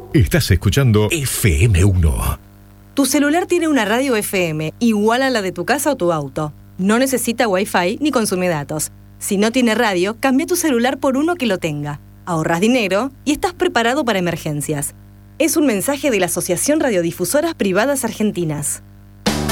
Estás escuchando FM1. Tu celular tiene una radio FM igual a la de tu casa o tu auto. No necesita Wi-Fi ni consume datos. Si no tiene radio, cambia tu celular por uno que lo tenga. Ahorras dinero y estás preparado para emergencias. Es un mensaje de la Asociación Radiodifusoras Privadas Argentinas.